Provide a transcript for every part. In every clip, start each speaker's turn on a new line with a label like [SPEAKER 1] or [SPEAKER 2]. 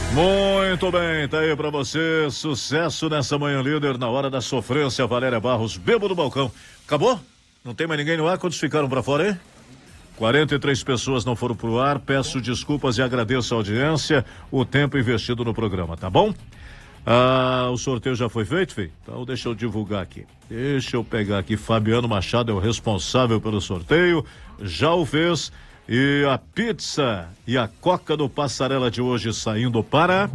[SPEAKER 1] Muito bem, tá aí pra você, sucesso nessa manhã líder, na hora da sofrência, Valéria Barros, Bebo do Balcão. Acabou? Não tem mais ninguém no ar? Quantos ficaram pra fora aí? 43 pessoas não foram pro ar, peço desculpas e agradeço a audiência, o tempo investido no programa, tá bom? O sorteio já foi feito, filho? Então deixa eu divulgar aqui. Deixa eu pegar aqui, Fabiano Machado é o responsável pelo sorteio, já o fez. E a pizza e a coca do Passarela de hoje saindo para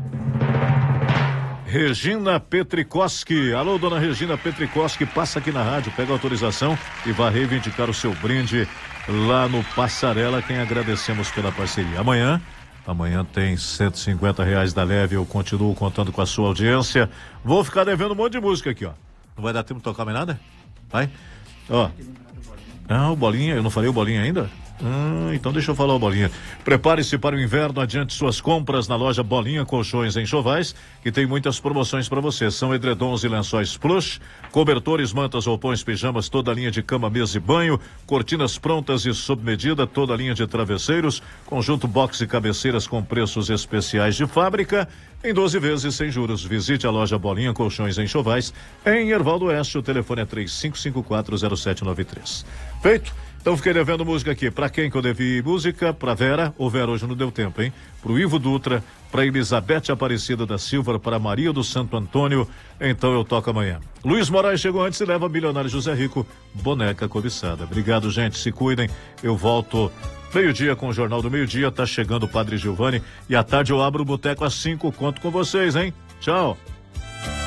[SPEAKER 1] Regina Petrikoski. Alô, dona Regina Petrikoski, passa aqui na rádio, pega a autorização e vai reivindicar o seu brinde lá no Passarela, quem agradecemos pela parceria. Amanhã tem R$150 da Leve, eu continuo contando com a sua audiência. Vou ficar devendo um monte de música aqui, ó. Não vai dar tempo de tocar mais nada? Vai? Ó. O Bolinha, eu não falei o Bolinha ainda? Então deixa eu falar o Bolinha. Prepare-se para o inverno, adiante suas compras na loja Bolinha Colchões em Chovais, que tem muitas promoções para você. São edredons e lençóis plush, cobertores, mantas, roupões, pijamas, toda a linha de cama, mesa e banho, cortinas prontas e sob medida, toda a linha de travesseiros, conjunto box e cabeceiras com preços especiais de fábrica, em 12 vezes sem juros. Visite a loja Bolinha Colchões em Chovais, em Hervaldo Oeste, o telefone é 35540793. Feito? Então fiquei devendo música aqui. Pra quem que eu devi música? Pra Vera. O Vera hoje não deu tempo, hein? Pro Ivo Dutra, pra Elizabeth Aparecida da Silva, pra Maria do Santo Antônio. Então eu toco amanhã. Luiz Moraes chegou antes e leva Milionário José Rico, boneca cobiçada. Obrigado, gente. Se cuidem. Eu volto meio-dia com o Jornal do Meio-Dia. Tá chegando o Padre Giovanni. E à tarde eu abro o boteco às 5. Conto com vocês, hein? Tchau.